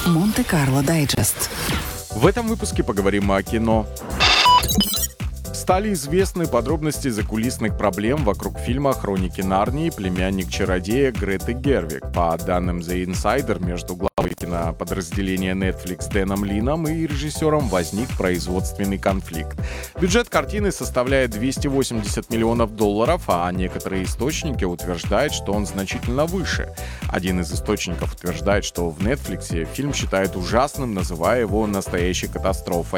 Монте-Карло Дайджест. В этом выпуске поговорим о кино. Стали известны подробности закулисных проблем вокруг фильма «Хроники Нарнии. Племянник чародея» Греты Гервиг. По данным The Insider, между главой киноподразделения Netflix Дэном Лином и режиссером возник производственный конфликт. Бюджет картины составляет $280 миллионов, а некоторые источники утверждают, что он значительно выше. Один из источников утверждает, что в Netflix фильм считают ужасным, называя его настоящей катастрофой.